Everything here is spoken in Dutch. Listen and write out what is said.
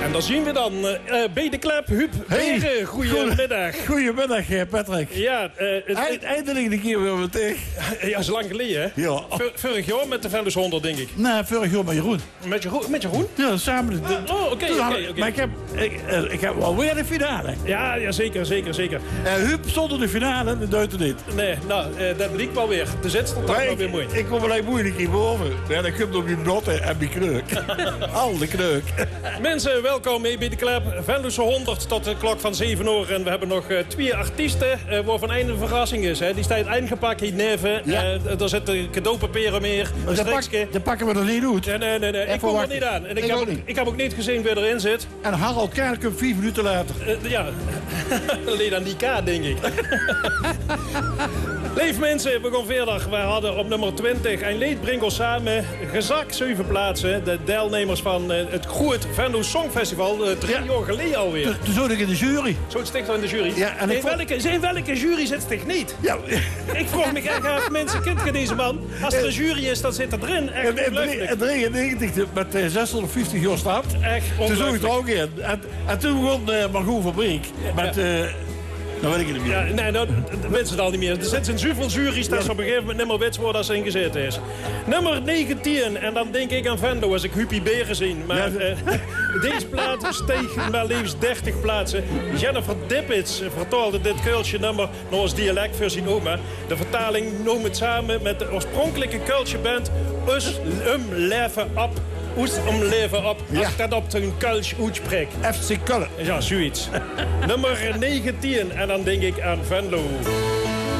En dan zien we dan bij de klep Huub Beren. Goedemiddag. Goedemiddag, Patrick. Ja, eindelijk een keer weer tegen. Ja, dat is lang geleden, hè? Ja. Vorig jaar met de Venlos 100, denk ik. Nee, vorig jaar met Jeroen. Met Jeroen? Ja, samen. Oké. Maar ik heb wel weer de finale. Ja, zeker. Huub zonder de finale, dat duidt het niet. Nee, nou, dat liep wel weer. De zet stond toch wel weer mooi. Ik kom alleen moeilijk hierboven. Ja, dan komt op die notten en die kneuk. Al de kneuk. Mensen, welkom mee bij de klep. Venlos 100 tot de klok van 7 uur. En we hebben nog 2 artiesten waarvan een verrassing is. Hè. Die staat eingepakt in neven. Ja. Daar zitten cadeaupapieren meer. Dan pakken we er niet uit. Nee. Ik kom er niet aan. En ik heb ook niet gezien wie erin zit. En Harald Kerkum 4 minuten later. Ja, alleen aan die kaart, denk ik. Leef mensen, we gaan verder. We hadden op nummer 20 een lied brengt ons samen. Gezakt 7 plaatsen. De deelnemers van het Goed Venlos Songfestival. 3 jaar geleden alweer. Toen zat ik in de jury. Zo stikt in de jury. Ja, en in welke jury zit zich niet? Ja. Ik vroeg me echt af, mensen, kent je deze man? Als er een jury is, dan zit er erin. Echt ongelooflijk. En 93 met 650 jaar staat. Echt toen zag ik ongelooflijk. er ook in. En toen begon Margot Fabriek met... Nou weet ik het niet meer. Ja, nee, dat weten ze al niet meer. Er zitten in zoveel jury's dat ze op een gegeven moment niet meer weten waar dat ze in gezeten is. Nummer 19, en dan denk ik aan Vendo als ik Huppie Beren zie. Maar deze plaat steeg maar liefst 30 plaatsen. Jennifer Dippits vertaalde dit keultje nummer nog als dialect voor zijn oma. De vertaling noemt het samen met de oorspronkelijke keultje band Us Leven Op. Oes om leven op, als ik dat op een Kultje uitspreek. FC Kullen. Ja, zoiets. Nummer 19, en dan denk ik aan Venlo.